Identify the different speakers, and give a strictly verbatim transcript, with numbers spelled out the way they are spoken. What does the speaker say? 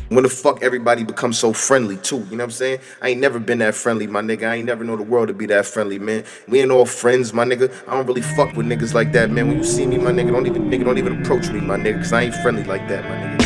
Speaker 1: When the fuck everybody becomes so friendly too? You know what I'm saying? I ain't never been that friendly, my nigga. I ain't never know the world to be that friendly, man. We ain't all friends, my nigga. I don't really fuck with niggas like that, man. When you see me, my nigga, don't even nigga don't even approach me, my nigga, cause I ain't friendly like that, my nigga.